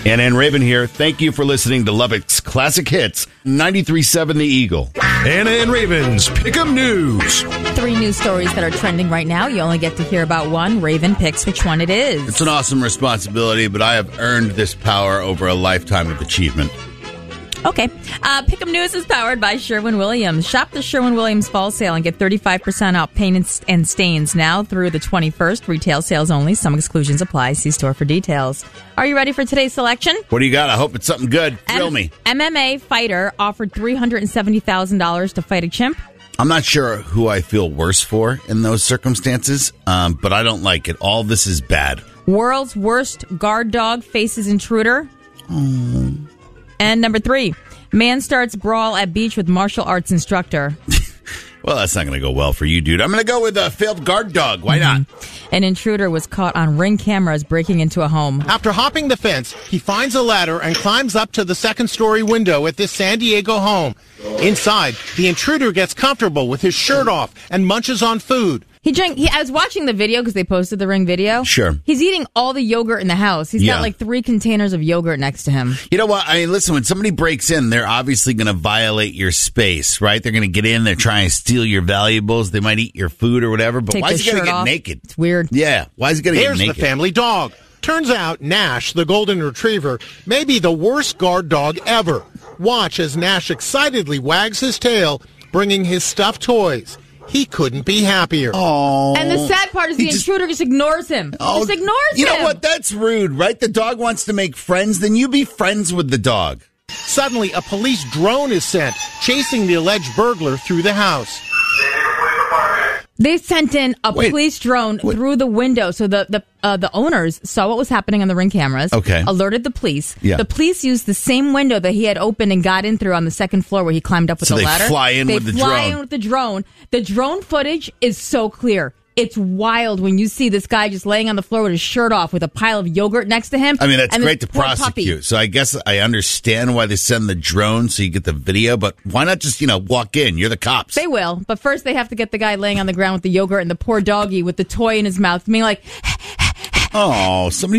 And Raven here. Thank you for listening to Lubbock's Classic Hits, 93.7 The Eagle. Anna and Raven's Pick'em News. 3 news stories that are trending right now. You only get to hear about one. Raven picks which one it is. It's an awesome responsibility, but I have earned this power over a lifetime of achievement. Okay. Pick'em News is powered by Sherwin-Williams. Shop the Sherwin-Williams fall sale and get 35% off paint and stains now through the 21st. Retail sales only. Some exclusions apply. See store for details. Are you ready for today's selection? What do you got? I hope it's something good. Thrill me. MMA fighter offered $370,000 to fight a chimp. I'm not sure who I feel worse for in those circumstances, but I don't like it. All this is bad. World's worst guard dog faces intruder. And number 3, man starts brawl at beach with martial arts instructor. Well, that's not going to go well for you, dude. I'm going to go with a failed guard dog. Why not? An intruder was caught on Ring cameras breaking into a home. After hopping the fence, he finds a ladder and climbs up to the second-story window at this San Diego home. Inside, the intruder gets comfortable with his shirt off and munches on food. I was watching the video because they posted the Ring video. Sure. He's eating all the yogurt in the house. He's got like 3 containers of yogurt next to him. You know what? I mean, listen, when somebody breaks in, they're obviously going to violate your space, right? They're going to get in, they're trying to steal your valuables. They might eat your food or whatever, but why is he going to get naked? It's weird. Yeah. Why is he going to get naked? Here's the family dog. Turns out Nash, the golden retriever, may be the worst guard dog ever. Watch as Nash excitedly wags his tail, bringing his stuffed toys. He couldn't be happier. Oh. And the sad part is the intruder just ignores him. Just ignores him. You know what? That's rude, right? The dog wants to make friends. Then you be friends with the dog. Suddenly, a police drone is sent, chasing the alleged burglar through the house. They sent in a police drone through the window, so the owners saw what was happening on the Ring cameras. Okay. Alerted the police. Yeah. The police used the same window that he had opened and got in through on the second floor where he climbed up with the ladder. They fly in with the drone. The drone footage is so clear. It's wild when you see this guy just laying on the floor with his shirt off with a pile of yogurt next to him. I mean, that's great to prosecute. So I guess I understand why they send the drone so you get the video, but why not just, walk in? You're the cops. They will, but first they have to get the guy laying on the ground with the yogurt and the poor doggy with the toy in his mouth being like... Oh, somebody